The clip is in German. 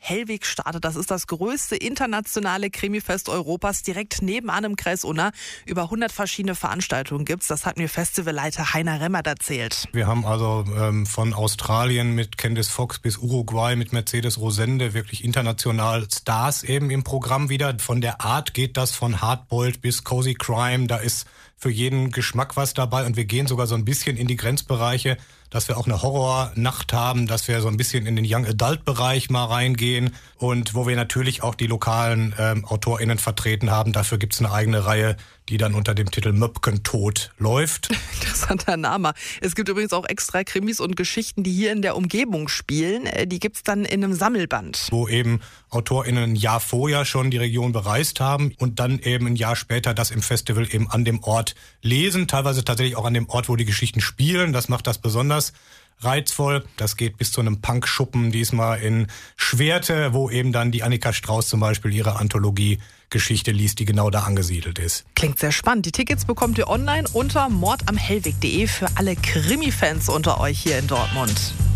Hellwig startet. Das ist das größte internationale Krimifest Europas, direkt nebenan im Kreis Unna. Über 100 verschiedene Veranstaltungen gibt's. Das hat mir Festivalleiter Heiner Remmert erzählt. Wir haben also von Australien mit Candice Fox bis Uruguay mit Mercedes Rosende wirklich international Stars eben im Programm wieder. Von der Art geht das von Hardboiled bis Cozy Crime. Da ist für jeden Geschmack was dabei und wir gehen sogar so ein bisschen in die Grenzbereiche, dass wir auch eine Horrornacht haben, dass wir so ein bisschen in den Young Adult Bereich mal reingehen und wo wir natürlich auch die lokalen AutorInnen vertreten haben. Dafür gibt's eine eigene Reihe, die dann unter dem Titel Möpkentod läuft. Interessanter Name. Es gibt übrigens auch extra Krimis und Geschichten, die hier in der Umgebung spielen. Die gibt's dann in einem Sammelband. Wo eben AutorInnen ein Jahr vorher schon die Region bereist haben und dann eben ein Jahr später das im Festival eben an dem Ort lesen. Teilweise tatsächlich auch an dem Ort, wo die Geschichten spielen. Das macht das besonders reizvoll. Das geht bis zu einem Punkschuppen, diesmal in Schwerte, wo eben dann die Annika Strauß zum Beispiel ihre Anthologie-Geschichte liest, die genau da angesiedelt ist. Klingt sehr spannend. Die Tickets bekommt ihr online unter mordamhellwig.de für alle Krimi-Fans unter euch hier in Dortmund.